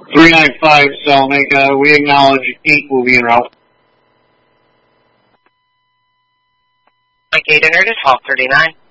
395 Selnick, we acknowledge 8 will be en route. Mike 8 entered at 1239.